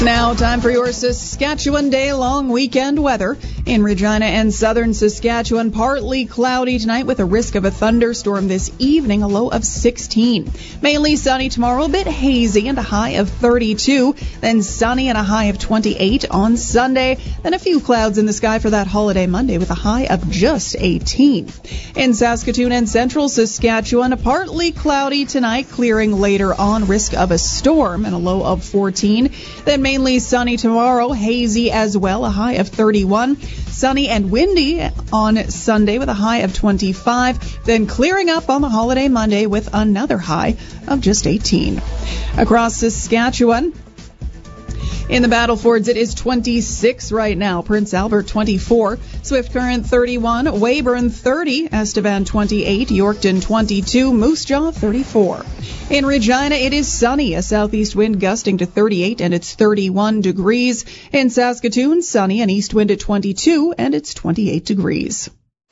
Now, time for your Saskatchewan day-long weekend weather. In Regina and southern Saskatchewan, partly cloudy tonight with a risk of a thunderstorm this evening, a low of 16. Mainly sunny tomorrow, a bit hazy and a high of 32. Then sunny and a high of 28 on Sunday. Then a few clouds in the sky for that holiday Monday with a high of just 18. In Saskatoon and central Saskatchewan, partly cloudy tonight, clearing later on, risk of a storm and a low of 14. Then mainly sunny tomorrow, hazy as well, a high of 31. Sunny and windy on Sunday with a high of 25. Then clearing up on the holiday Monday with another high of just 18. Across Saskatchewan, in the Battlefords, it is 26 right now. Prince Albert, 24. Swift Current, 31. Weyburn, 30. Estevan, 28. Yorkton, 22. Moose Jaw, 34. In Regina, it is sunny. A southeast wind gusting to 38, and it's 31 degrees. In Saskatoon, sunny. An east wind at 22, and it's 28 degrees.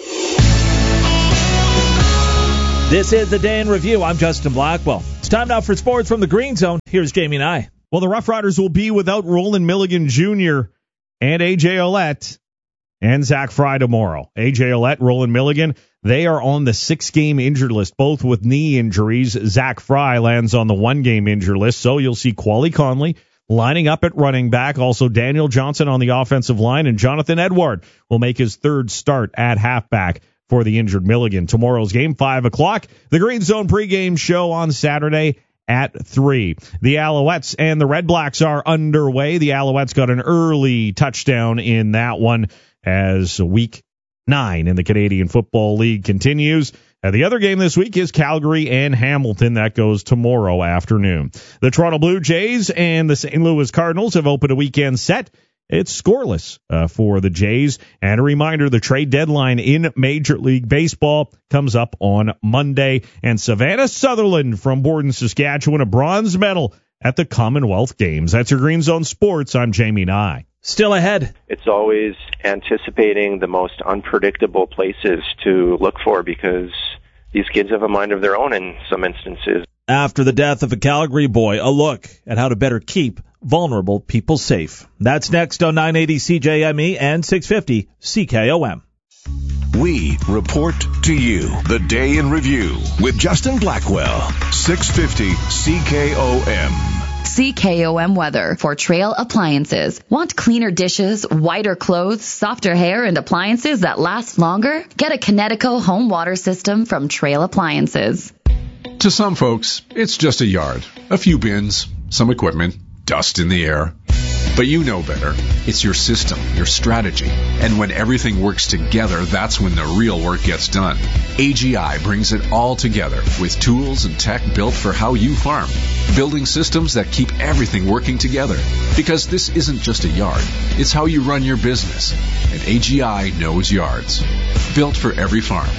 This is the Day in Review. I'm Justin Blackwell. It's time now for sports from the Green Zone. Here's Jamie and I. Well, the Rough Riders will be without Roland Milligan Jr. and A.J. Ouellette and Zach Fry tomorrow. A.J. Ouellette, Roland Milligan, they are on the 6-game injured list, both with knee injuries. Zach Fry lands on the 1-game injured list, so you'll see Quali Conley lining up at running back. Also, Daniel Johnson on the offensive line, and Jonathan Edward will make his third start at halfback for the injured Milligan. Tomorrow's game, 5 o'clock. The Green Zone pregame show on Saturday at 3. The Alouettes and the Red Blacks are underway. The Alouettes got an early touchdown in that one as week 9 in the Canadian Football League continues. The other game this week is Calgary and Hamilton. That goes tomorrow afternoon. The Toronto Blue Jays and the St. Louis Cardinals have opened a weekend set. It's scoreless for the Jays. And a reminder, the trade deadline in Major League Baseball comes up on Monday. And Savannah Sutherland from Borden, Saskatchewan, a bronze medal at the Commonwealth Games. That's your Green Zone Sports. I'm Jamie Nye. Still ahead. It's always anticipating the most unpredictable places to look for because these kids have a mind of their own in some instances. After the death of a Calgary boy, a look at how to better keep vulnerable people safe. That's next on 980 CJME and 650 CKOM. We report to you the Day in Review with Justin Blackwell, 650 CKOM. CKOM weather for Trail Appliances. Want cleaner dishes, whiter clothes, softer hair, and appliances that last longer? Get a Kinetico home water system from Trail Appliances. To some folks, it's just a yard, a few bins, some equipment, dust in the air. But you know better. It's your system, your strategy. And when everything works together, that's when the real work gets done. AGI brings it all together with tools and tech built for how you farm. Building systems that keep everything working together. Because this isn't just a yard. It's how you run your business. And AGI knows yards. Built for every farm.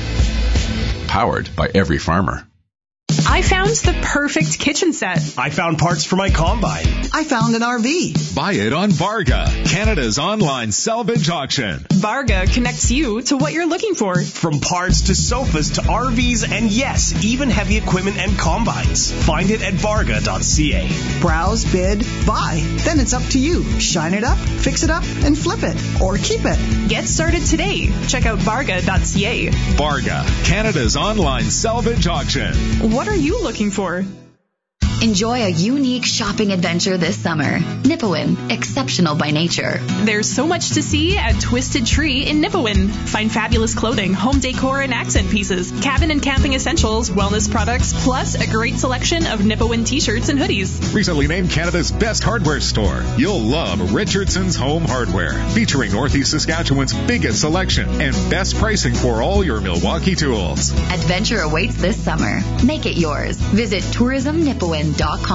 Powered by every farmer. I found the perfect kitchen set. I found parts for my combine. I found an RV. Buy it on Varga, Canada's online salvage auction. Varga connects you to what you're looking for. From parts to sofas to RVs and yes, even heavy equipment and combines. Find it at varga.ca. Browse, bid, buy. Then it's up to you. Shine it up, fix it up, and flip it. Or keep it. Get started today. Check out varga.ca. Varga, Canada's online salvage auction. What are you looking for? Enjoy a unique shopping adventure this summer. Nipawin, exceptional by nature. There's so much to see at Twisted Tree in Nipawin. Find fabulous clothing, home decor and accent pieces, cabin and camping essentials, wellness products, plus a great selection of Nipawin t-shirts and hoodies. Recently named Canada's best hardware store. You'll love Richardson's Home Hardware, featuring Northeast Saskatchewan's biggest selection and best pricing for all your Milwaukee tools. Adventure awaits this summer. Make it yours. Visit tourismnipawin.com.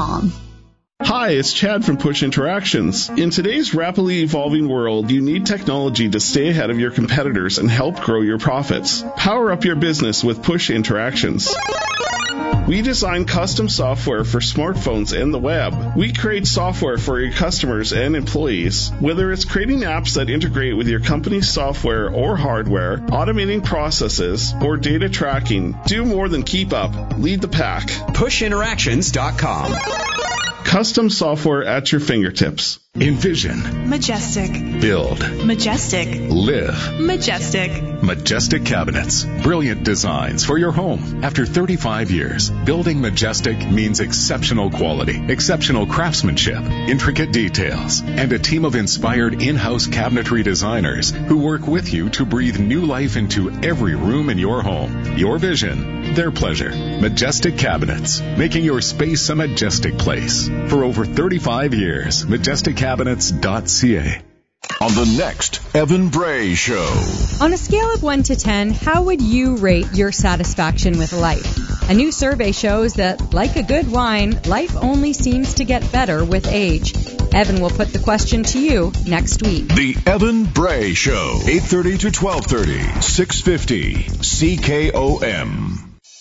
Hi, it's Chad from Push Interactions. In today's rapidly evolving world, you need technology to stay ahead of your competitors and help grow your profits. Power up your business with Push Interactions. We design custom software for smartphones and the web. We create software for your customers and employees. Whether it's creating apps that integrate with your company's software or hardware, automating processes, or data tracking, do more than keep up. Lead the pack. PushInteractions.com. custom software at your fingertips. Envision, Majestic. build, Majestic. live. Majestic. Majestic Cabinets. Brilliant designs for your home. After 35 years, building Majestic means exceptional quality, exceptional craftsmanship, intricate details, and a team of inspired in-house cabinetry designers who work with you to breathe new life into every room in your home. Your vision, their pleasure. Majestic Cabinets, making your space a majestic place. For over 35 years, MajesticCabinets.ca. On the next Evan Bray Show. On a scale of 1 to 10, how would you rate your satisfaction with life? A new survey shows that, like a good wine, life only seems to get better with age. Evan will put the question to you next week. The Evan Bray Show, 8:30 to 12:30, 650 CKOM.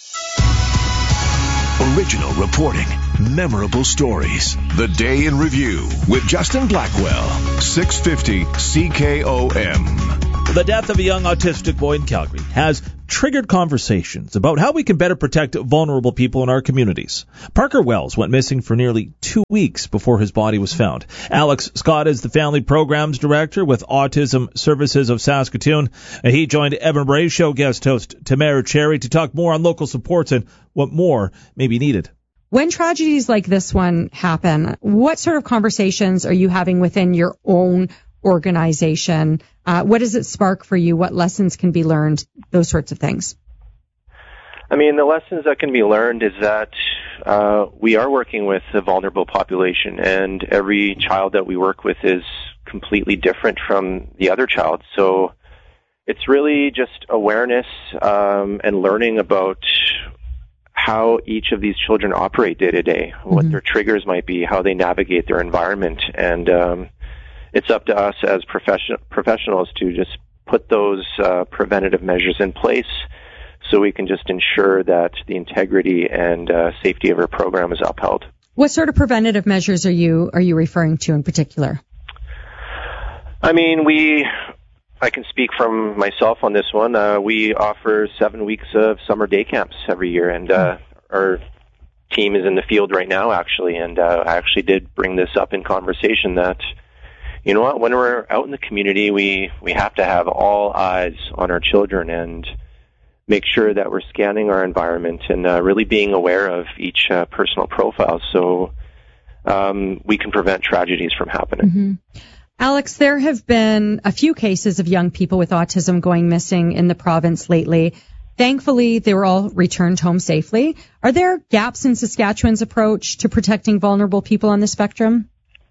Original reporting, memorable stories. The Day in Review with Justin Blackwell, 650 CKOM. The death of a young autistic boy in Calgary has triggered conversations about how we can better protect vulnerable people in our communities. Parker Wells went missing for nearly 2 weeks before his body was found. Alex Scott is the Family Programs Director with Autism Services of Saskatoon. He joined Evan Bray Show guest host Tamara Cherry to talk more on local supports and what more may be needed. When tragedies like this one happen, what sort of conversations are you having within your own organization? What does it spark for you? What lessons can be learned? Those sorts of things. I mean, the lessons that can be learned is that we are working with a vulnerable population, and every child that we work with is completely different from the other child. So it's really just awareness and learning about how each of these children operate day to day, what their triggers might be, how they navigate their environment, and it's up to us as professionals to just put those preventative measures in place so we can just ensure that the integrity and safety of our program is upheld. What sort of preventative measures are you referring to in particular? I mean, I can speak from myself on this one. We offer 7 weeks of summer day camps every year, and our team is in the field right now, actually, and I actually did bring this up in conversation that, you know what, when we're out in the community, we have to have all eyes on our children and make sure that we're scanning our environment and really being aware of each personal profile so we can prevent tragedies from happening. Mm-hmm. Alex, there have been a few cases of young people with autism going missing in the province lately. Thankfully, they were all returned home safely. Are there gaps in Saskatchewan's approach to protecting vulnerable people on the spectrum?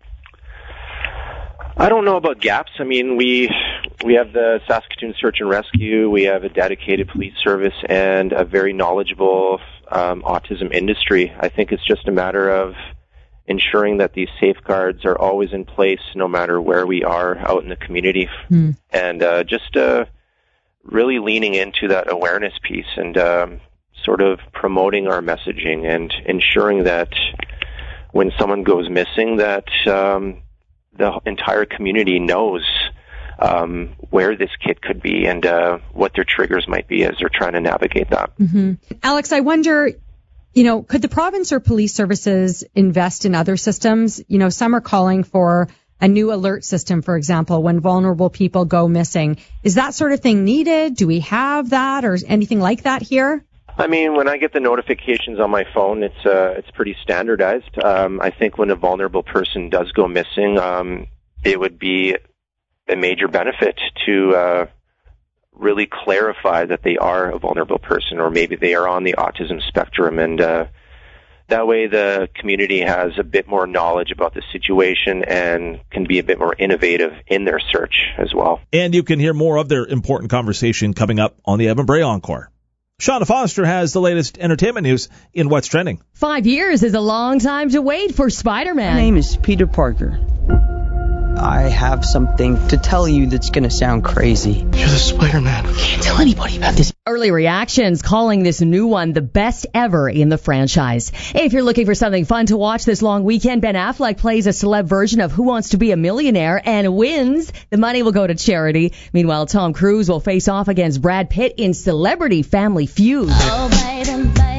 I don't know about gaps. I mean, we have the Saskatoon Search and Rescue. We have a dedicated police service and a very knowledgeable autism industry. I think it's just a matter of ensuring that these safeguards are always in place no matter where we are out in the community. And just really leaning into that awareness piece and sort of promoting our messaging and ensuring that when someone goes missing that the entire community knows where this kid could be and what their triggers might be as they're trying to navigate that. Mm-hmm. Alex, I wonder, could the province or police services invest in other systems? Some are calling for a new alert system, for example, when vulnerable people go missing. Is that sort of thing needed? Do we have that or anything like that here? I mean, when I get the notifications on my phone, it's pretty standardized. I think when a vulnerable person does go missing, it would be a major benefit to really clarify that they are a vulnerable person, or maybe they are on the autism spectrum, and that way the community has a bit more knowledge about the situation and can be a bit more innovative in their search as well. And you can hear more of their important conversation coming up on the Evan Bray Encore. Shauna Foster has the latest entertainment news in What's Trending. 5 years is a long time to wait for Spider-Man. My name is Peter Parker. I have something to tell you that's going to sound crazy. You're the Spider-Man. I can't tell anybody about this. Early reactions calling this new one the best ever in the franchise. If you're looking for something fun to watch this long weekend, Ben Affleck plays a celeb version of Who Wants to Be a Millionaire and wins. The money will go to charity. Meanwhile, Tom Cruise will face off against Brad Pitt in Celebrity Family Feud. Oh, baby, baby.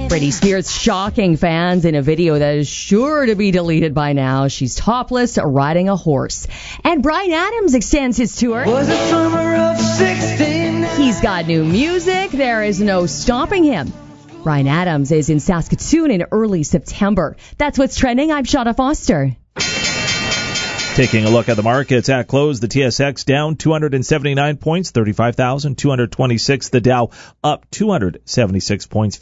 Britney Spears shocking fans in a video that is sure to be deleted by now. She's topless, riding a horse. And Bryan Adams extends his tour. Was a summer of 16. He's got new music. There is no stopping him. Bryan Adams is in Saskatoon in early September. That's what's trending. I'm Shauna Foster. Taking a look at the markets at close, the TSX down 279 points, 35,226. The Dow up 276 points,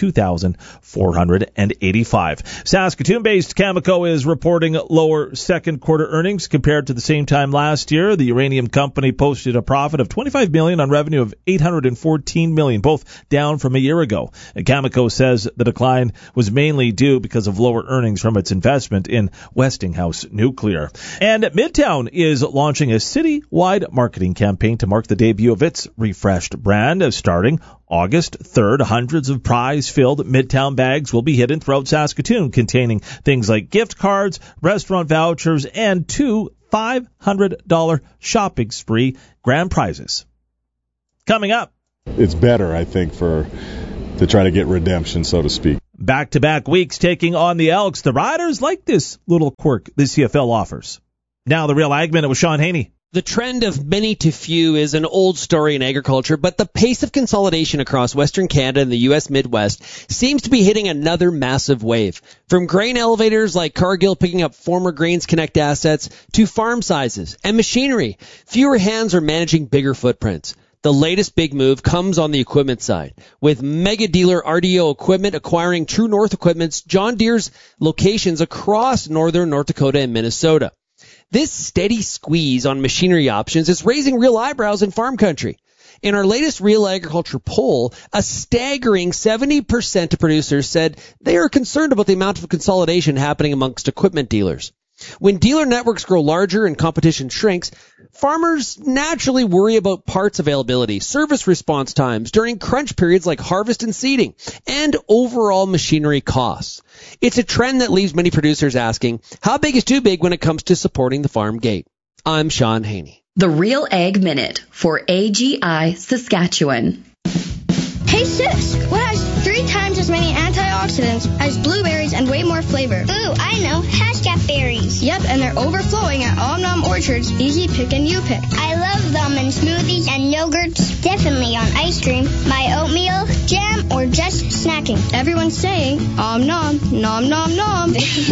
52,485. Saskatoon-based Cameco is reporting lower second quarter earnings compared to the same time last year. The uranium company posted a profit of $25 million on revenue of $814 million, both down from a year ago. Cameco says the decline was mainly due because of lower earnings from its investment in Westinghouse Nuclear. And Midtown is launching a city-wide marketing campaign to mark the debut of its refreshed brand. Starting August 3rd, hundreds of prize-filled Midtown bags will be hidden throughout Saskatoon, containing things like gift cards, restaurant vouchers, and 2 $500 shopping spree grand prizes. Coming up. It's better, I think, to try to get redemption, so to speak. Back-to-back weeks taking on the Elks. The Riders like this little quirk the CFL offers. Now the Real Ag Minute with Sean Haney. The trend of many to few is an old story in agriculture, but the pace of consolidation across Western Canada and the U.S. Midwest seems to be hitting another massive wave. From grain elevators like Cargill picking up former Grains Connect assets to farm sizes and machinery, fewer hands are managing bigger footprints. The latest big move comes on the equipment side, with mega dealer RDO Equipment acquiring True North Equipment's John Deere's locations across northern North Dakota and Minnesota. This steady squeeze on machinery options is raising real eyebrows in farm country. In our latest Real Agriculture poll, a staggering 70% of producers said they are concerned about the amount of consolidation happening amongst equipment dealers. When dealer networks grow larger and competition shrinks, farmers naturally worry about parts availability, service response times during crunch periods like harvest and seeding, and overall machinery costs. It's a trend that leaves many producers asking, how big is too big when it comes to supporting the farm gate? I'm Sean Haney. The Real Ag Minute for AGI Saskatchewan. Hey sis, what has 3 times as many antioxidants as blueberries and way more flavor? Ooh, I know, Haskap berries. Yep, and they're overflowing at Om Orchard's Easy Pick and You Pick. I love them in smoothies and yogurts, definitely on ice cream, my oatmeal, jam, or just snacking. Everyone's saying, Om Nom, Nom Nom Nom.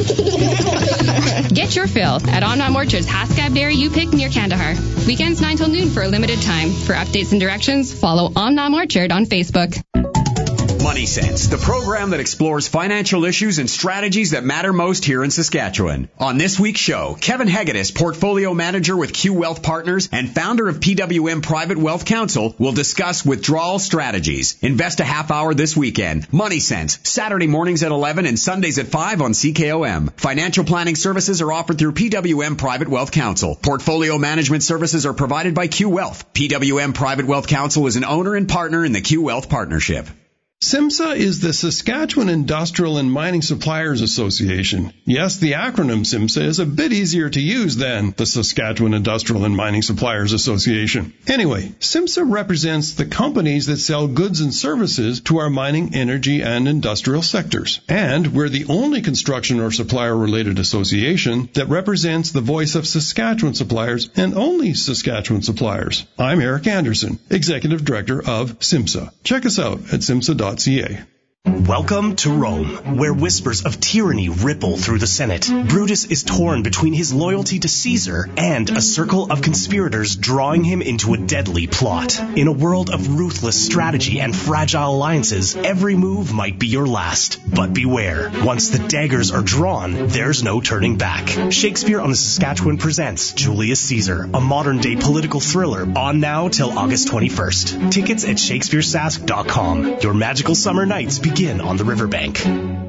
Get your fill at Om Orchard's Haskap Berry You Pick near Kandahar. Weekends 9 till noon for a limited time. For updates and directions, follow Om Orchard on Facebook. Money Sense, the program that explores financial issues and strategies that matter most here in Saskatchewan. On this week's show, Kevin Hegedus, portfolio manager with Q Wealth Partners and founder of PWM Private Wealth Council, will discuss withdrawal strategies. Invest a half hour this weekend. Money Sense, Saturday mornings at 11 and Sundays at 5 on CKOM. Financial planning services are offered through PWM Private Wealth Council. Portfolio management services are provided by Q Wealth. PWM Private Wealth Council is an owner and partner in the Q Wealth Partnership. SIMSA is the Saskatchewan Industrial and Mining Suppliers Association. Yes, the acronym SIMSA is a bit easier to use than the Saskatchewan Industrial and Mining Suppliers Association. Anyway, SIMSA represents the companies that sell goods and services to our mining, energy, and industrial sectors. And we're the only construction or supplier-related association that represents the voice of Saskatchewan suppliers and only Saskatchewan suppliers. I'm Eric Anderson, Executive Director of SIMSA. Check us out at simsa.ca. Welcome to Rome, where whispers of tyranny ripple through the Senate. Brutus is torn between his loyalty to Caesar and a circle of conspirators drawing him into a deadly plot. In a world of ruthless strategy and fragile alliances, every move might be your last. But beware, once the daggers are drawn, there's no turning back. Shakespeare on the Saskatchewan presents Julius Caesar, a modern-day political thriller, on now till August 21st. Tickets at shakespearesask.com. Your magical summer nights begin on the riverbank.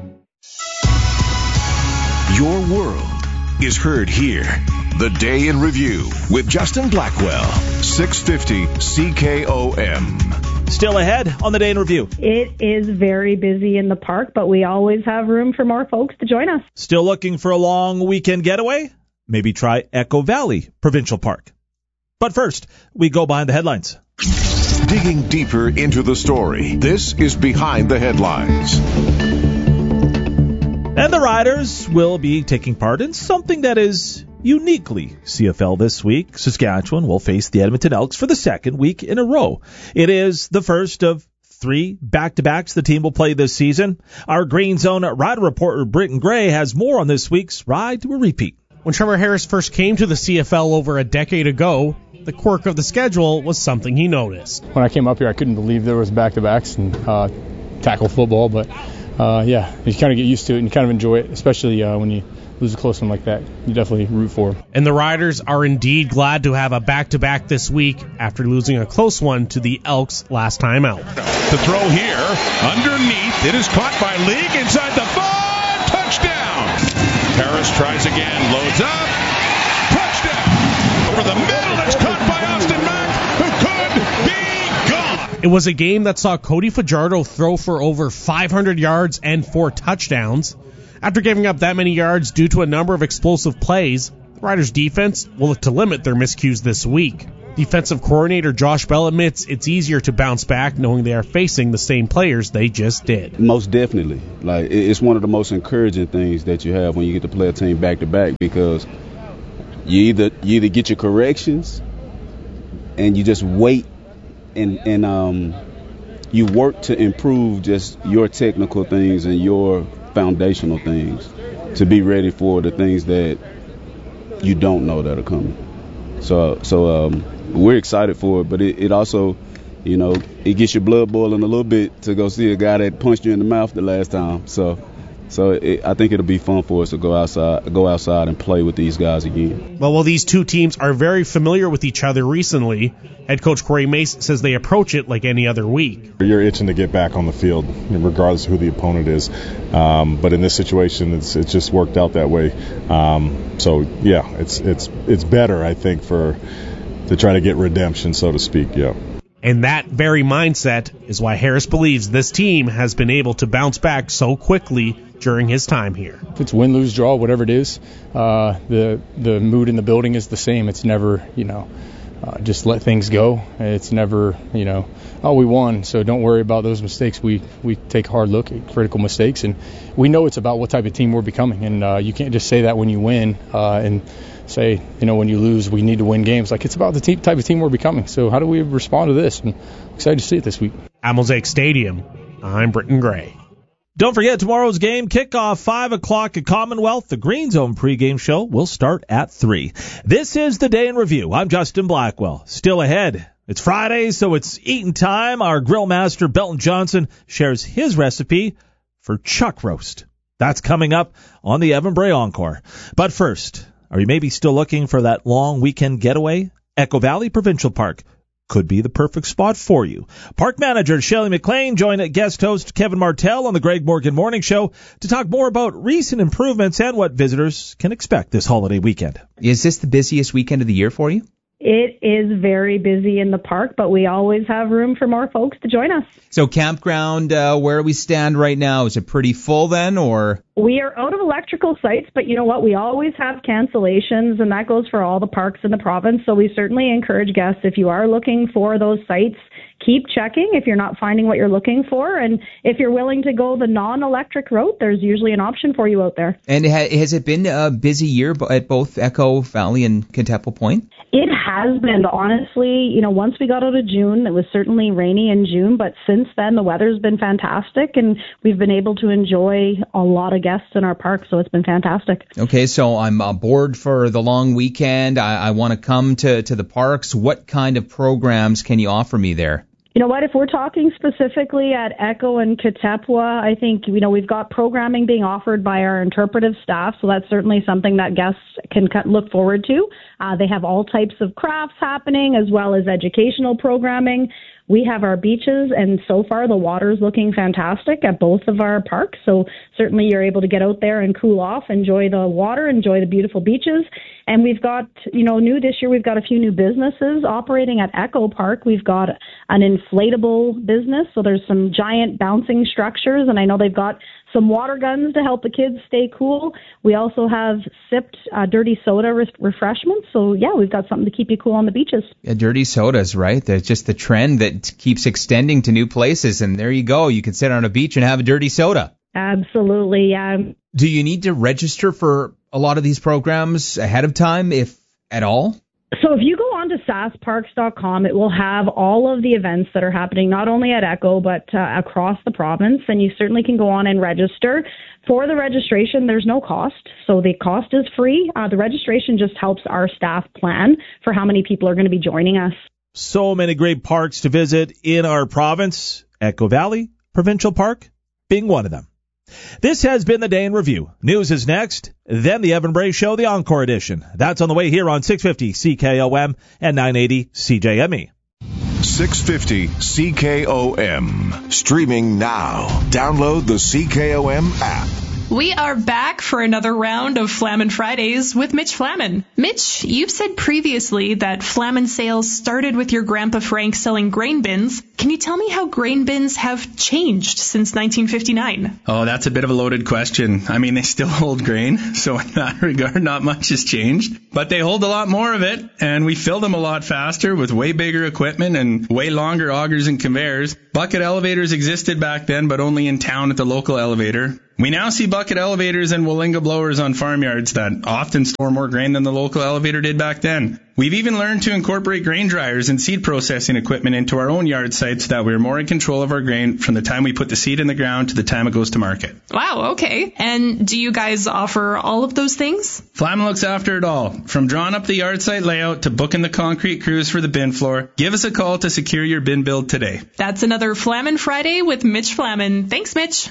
Your world is heard here. The Day in Review with Justin Blackwell, 650 CKOM. Still ahead on the Day in Review. It is very busy in the park, but we always have room for more folks to join us. Still looking for a long weekend getaway? Maybe try Echo Valley Provincial Park. But first, we go behind the headlines. Digging deeper into the story, this is Behind the Headlines. And the Riders will be taking part in something that is uniquely CFL this week. Saskatchewan will face the Edmonton Elks for the second week in a row. It is the first of 3 back-to-backs the team will play this season. Our Green Zone Rider reporter Britton Gray has more on this week's Ride to a Repeat. When Trevor Harris first came to the CFL over a decade ago, the quirk of the schedule was something he noticed. When I came up here, I couldn't believe there was back-to-backs and tackle football, but yeah, you kind of get used to it and you kind of enjoy it, especially when you lose a close one like that. You definitely root for them. And the Riders are indeed glad to have a back-to-back this week after losing a close one to the Elks last time out. The throw here, underneath, it is caught by League inside the 5, touchdown! Harris tries again, loads up, touchdown! Over the middle, it's caught by Austin Mack, who could be gone! It was a game that saw Cody Fajardo throw for over 500 yards and 4 touchdowns. After giving up that many yards due to a number of explosive plays, the Riders' defense will look to limit their miscues this week. Defensive coordinator Josh Bell admits it's easier to bounce back knowing they are facing the same players they just did. Most definitely. Like, it's one of the most encouraging things that you have when you get to play a team back-to-back, because you either get your corrections and you just wait and you work to improve just your technical things and your foundational things to be ready for the things that you don't know that are coming. So we're excited for it, but it also, you know, it gets your blood boiling a little bit to go see a guy that punched you in the mouth the last time. So I think it'll be fun for us to go outside and play with these guys again. Well, while these two teams are very familiar with each other recently, head coach Corey Mace says they approach it like any other week. You're itching to get back on the field, regardless of who the opponent is. But in this situation, it's just worked out that way. So yeah, it's better, I think, to try to get redemption, so to speak. Yeah. And that very mindset is why Harris believes this team has been able to bounce back so quickly during his time here. If it's win, lose, draw, whatever it is, the mood in the building is the same. It's never, just let things go. It's never, we won, so don't worry about those mistakes. We take a hard look at critical mistakes, and we know it's about what type of team we're becoming. And you can't just say that when you win and say, when you lose, we need to win games. Like, it's about the type of team we're becoming. So how do we respond to this? And I'm excited to see it this week. At Mosaic Stadium, I'm Britton Gray. Don't forget tomorrow's game kickoff 5 o'clock at Commonwealth. The Green Zone pregame show will start at 3. This is the Day in Review. I'm Justin Blackwell. Still ahead, it's Friday, so it's eating time. Our grill master, Belton Johnson, shares his recipe for chuck roast. That's coming up on the Evan Bray Encore. But first, are you maybe still looking for that long weekend getaway? Echo Valley Provincial Park could be the perfect spot for you. Park manager Shelley McLean joined guest host Kevin Martell on the Greg Morgan Morning Show to talk more about recent improvements and what visitors can expect this holiday weekend. Is this the busiest weekend of the year for you? It is very busy in the park, but we always have room for more folks to join us. So campground, where we stand right now, is it pretty full then, or? We are out of electrical sites, but you know what? We always have cancellations, and that goes for all the parks in the province. So we certainly encourage guests, if you are looking for those sites, keep checking if you're not finding what you're looking for. And if you're willing to go the non-electric route, there's usually an option for you out there. And has it been a busy year at both Echo Valley and Contempla Point? It has been, honestly. Once we got out of June, it was certainly rainy in June, but since then the weather's been fantastic, and we've been able to enjoy a lot of guests in our park, so it's been fantastic. Okay, so I'm aboard for the long weekend. I want to come to the parks. What kind of programs can you offer me there? You know what, if we're talking specifically at Echo and Contempla, I think, we've got programming being offered by our interpretive staff, so that's certainly something that guests can look forward to. They have all types of crafts happening as well as educational programming. We have our beaches, and so far the water's looking fantastic at both of our parks. So certainly you're able to get out there and cool off, enjoy the water, enjoy the beautiful beaches. And we've got, new this year, we've got a few new businesses operating at Echo Park. We've got an inflatable business, so there's some giant bouncing structures, and I know they've got some water guns to help the kids stay cool. We also have sipped dirty soda refreshments. So, yeah, we've got something to keep you cool on the beaches. Yeah, dirty sodas, right? They're just the trend that keeps extending to new places. And there you go. You can sit on a beach and have a dirty soda. Absolutely, yeah. Do you need to register for a lot of these programs ahead of time, if at all? So if you go on to saskparks.com, it will have all of the events that are happening, not only at Echo, but across the province. And you certainly can go on and register. For the registration, there's no cost. So the cost is free. The registration just helps our staff plan for how many people are going to be joining us. So many great parks to visit in our province. Echo Valley Provincial Park being one of them. This has been the Day in Review. News is next, then the Evan Bray Show, the Encore Edition. That's on the way here on 650 CKOM and 980 CJME. 650 CKOM. Streaming now. Download the CKOM app. We are back for another round of Flamin' Fridays with Mitch Flamin. Mitch, you've said previously that Flamin sales started with your Grandpa Frank selling grain bins. Can you tell me how grain bins have changed since 1959? Oh, that's a bit of a loaded question. I mean, they still hold grain, so in that regard, not much has changed. But they hold a lot more of it, and we fill them a lot faster with way bigger equipment and way longer augers and conveyors. Bucket elevators existed back then, but only in town at the local elevator. We now see bucket elevators and Wallinga blowers on farmyards that often store more grain than the local elevator did back then. We've even learned to incorporate grain dryers and seed processing equipment into our own yard sites so that we're more in control of our grain from the time we put the seed in the ground to the time it goes to market. Wow, okay. And do you guys offer all of those things? Flamin looks after it all. From drawing up the yard site layout to booking the concrete crews for the bin floor, give us a call to secure your bin build today. That's another Flamin' Friday with Mitch Flamin. Thanks, Mitch.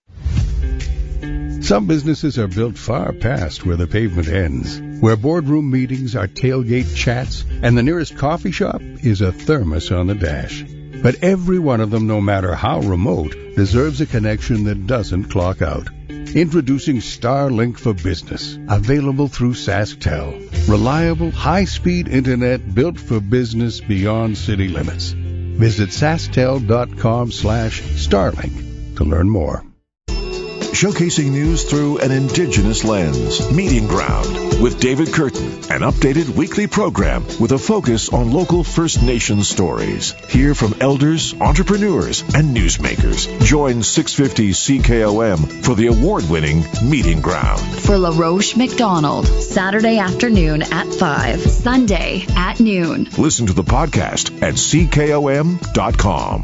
Some businesses are built far past where the pavement ends, where boardroom meetings are tailgate chats, and the nearest coffee shop is a thermos on the dash. But every one of them, no matter how remote, deserves a connection that doesn't clock out. Introducing Starlink for Business, available through SaskTel. Reliable, high-speed internet built for business beyond city limits. Visit sasktel.com/Starlink to learn more. Showcasing news through an Indigenous lens. Meeting Ground with David Curtin, an updated weekly program with a focus on local First Nations stories. Hear from elders, entrepreneurs, and newsmakers. Join 650 CKOM for the award-winning Meeting Ground. For LaRoche McDonald, Saturday afternoon at 5, Sunday at noon. Listen to the podcast at CKOM.com.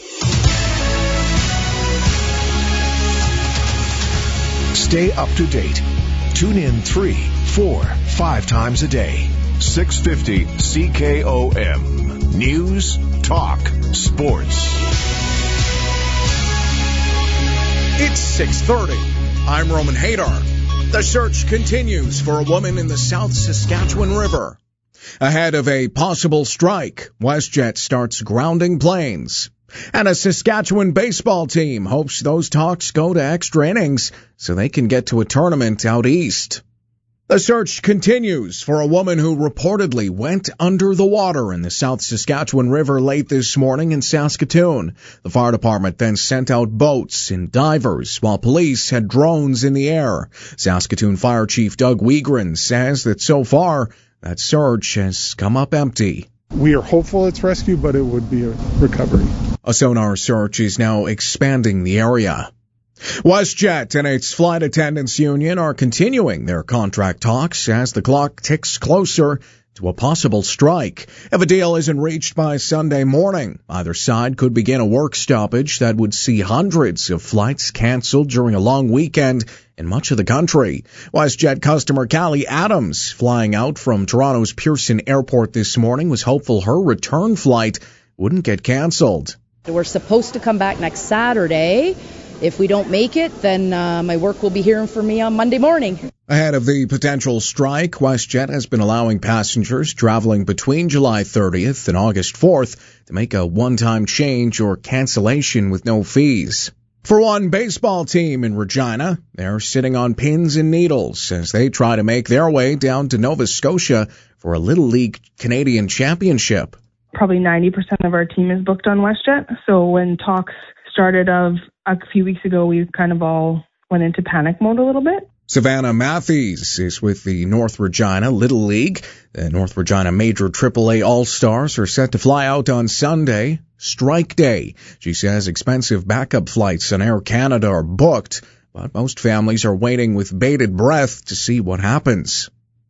Stay up to date. Tune in 3, 4, 5 times a day. 650 CKOM. News, talk, sports. It's 6:30. I'm Roman Hadar. The search continues for a woman in the South Saskatchewan River. Ahead of a possible strike, WestJet starts grounding planes. And a Saskatchewan baseball team hopes those talks go to extra innings so they can get to a tournament out east. The search continues for a woman who reportedly went under the water in the South Saskatchewan River late this morning in Saskatoon. The fire department then sent out boats and divers while police had drones in the air. Saskatoon Fire Chief Doug Wiegren says that so far that search has come up empty. We are hopeful it's rescue, but it would be a recovery. A sonar search is now expanding the area. WestJet and its flight attendants union are continuing their contract talks as the clock ticks closer to a possible strike. If a deal isn't reached by Sunday morning, either side could begin a work stoppage that would see hundreds of flights canceled during a long weekend in much of the country. WestJet customer Callie Adams, flying out from Toronto's Pearson Airport this morning, was hopeful her return flight wouldn't get canceled. We're supposed to come back next Saturday. If we don't make it, then my work will be hearing from me on Monday morning. Ahead of the potential strike, WestJet has been allowing passengers traveling between July 30th and August 4th to make a one-time change or cancellation with no fees. For one baseball team in Regina, they're sitting on pins and needles as they try to make their way down to Nova Scotia for a Little League Canadian Championship. Probably 90% of our team is booked on WestJet, so when talks started a few weeks ago, we kind of all went into panic mode a little bit. Savannah Matthews is with the North Regina Little League. The North Regina Major AAA All-Stars are set to fly out on Sunday, Strike Day. She says expensive backup flights on Air Canada are booked. but most families are waiting with bated breath to see what happens.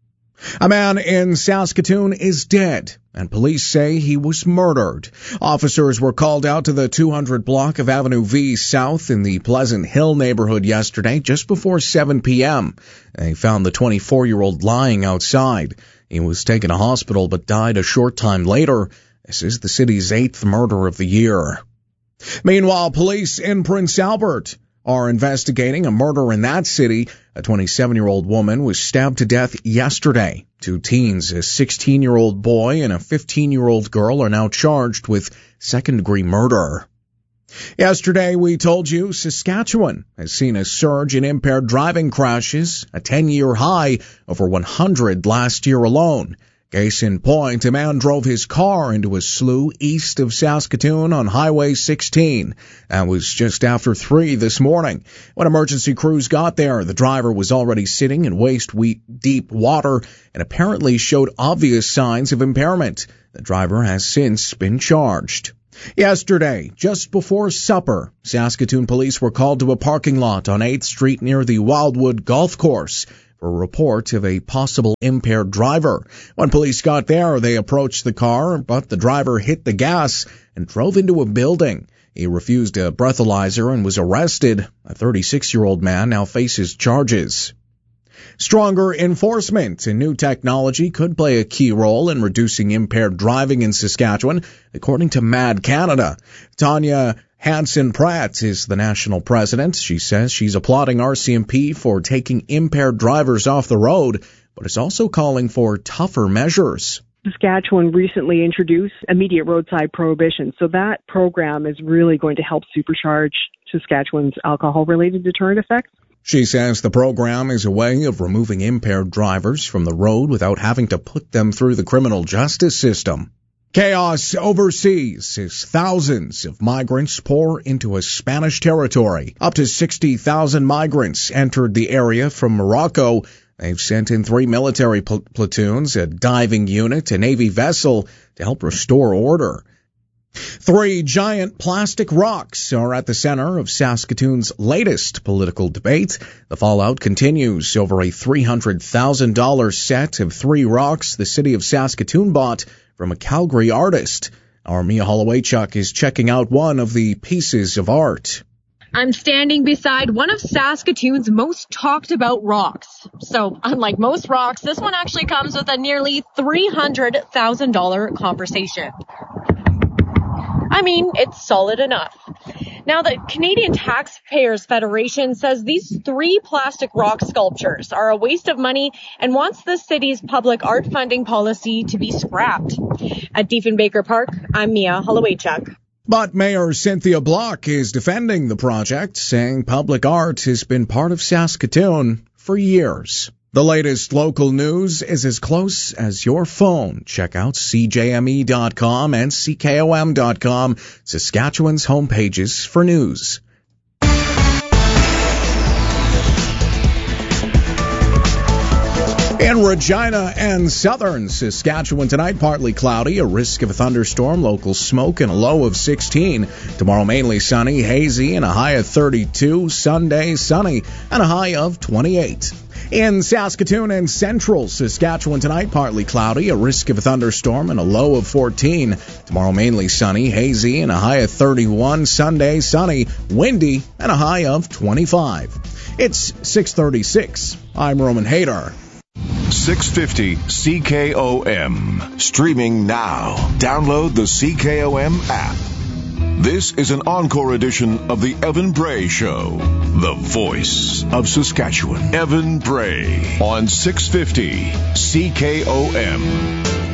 A man in Saskatoon is dead, and police say he was murdered. Officers were called out to the 200 block of Avenue V South in the Pleasant Hill neighborhood yesterday, just before 7 p.m. They found the 24-year-old lying outside. He was taken to hospital but died a short time later. This is the city's 8th murder of the year. Meanwhile, police in Prince Albert are investigating a murder in that city. A 27-year-old woman was stabbed to death yesterday. 2 teens, a 16-year-old boy and a 15-year-old girl, are now charged with second-degree murder. Yesterday, we told you Saskatchewan has seen a surge in impaired driving crashes, a 10-year high, over 100 last year alone. Case in point, a man drove his car into a slough east of Saskatoon on Highway 16. That was just after 3 this morning. When emergency crews got there, the driver was already sitting in waist-deep water and apparently showed obvious signs of impairment. The driver has since been charged. Yesterday, just before supper, Saskatoon police were called to a parking lot on 8th Street near the Wildwood Golf Course for a report of a possible impaired driver. When police got there, they approached the car, but the driver hit the gas and drove into a building. He refused a breathalyzer and was arrested. A 36-year-old man now faces charges. Stronger enforcement and new technology could play a key role in reducing impaired driving in Saskatchewan, according to MAD Canada. Tanya Hansen-Pratt is the national president. She says she's applauding RCMP for taking impaired drivers off the road, but is also calling for tougher measures. Saskatchewan recently introduced immediate roadside prohibition, so that program is really going to help supercharge Saskatchewan's alcohol-related deterrent effects. She says the program is a way of removing impaired drivers from the road without having to put them through the criminal justice system. Chaos overseas as thousands of migrants pour into a Spanish territory. Up to 60,000 migrants entered the area from Morocco. They've sent in 3 military platoons, a diving unit, a Navy vessel to help restore order. 3 giant plastic rocks are at the center of Saskatoon's latest political debate. The fallout continues over a $300,000 set of 3 rocks the city of Saskatoon bought from a Calgary artist. Our Mia Hollowaychuk is checking out one of the pieces of art. I'm standing beside one of Saskatoon's most talked about rocks. So, unlike most rocks, this one actually comes with a nearly $300,000 compensation. I mean, it's solid enough. Now, the Canadian Taxpayers Federation says these 3 plastic rock sculptures are a waste of money and wants the city's public art funding policy to be scrapped. At Diefenbaker Park, I'm Mia Hollowaychuk. But Mayor Cynthia Block is defending the project, saying public art has been part of Saskatoon for years. The latest local news is as close as your phone. Check out CJME.com and CKOM.com, Saskatchewan's homepages for news. In Regina and southern Saskatchewan tonight, partly cloudy, a risk of a thunderstorm, local smoke, and a low of 16. Tomorrow, mainly sunny, hazy, and a high of 32. Sunday, sunny, and a high of 28. In Saskatoon and central Saskatchewan tonight, partly cloudy, a risk of a thunderstorm, and a low of 14. Tomorrow, mainly sunny, hazy, and a high of 31. Sunday, sunny, windy, and a high of 25. It's 6:36. I'm Roman Haydar. 650 CKOM. Streaming now. Download the CKOM app. This is an encore edition of the Evan Bray Show. The voice of Saskatchewan. Evan Bray on 650 CKOM.